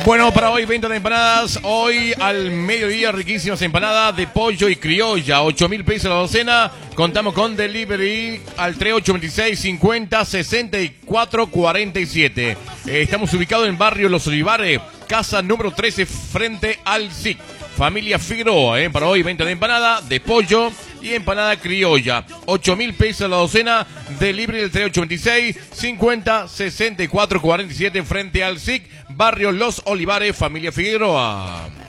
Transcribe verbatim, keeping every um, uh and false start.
Bueno, para hoy venta de empanadas. Hoy al mediodía riquísimas empanadas de pollo y criolla. ocho mil pesos la docena. Contamos con delivery al tres ocho veintiséis cincuenta sesenta y cuatro cuarenta y siete. Eh, estamos ubicados en barrio Los Olivares, casa número trece, frente al S I C. Familia Figueroa, eh, para hoy venta de empanada de pollo y empanada criolla. ocho mil pesos la docena. Delivery del tres ocho veintiséis cincuenta sesenta y cuatro cuarenta y siete frente al S I C. Barrio Los Olivares, Familia Figueroa.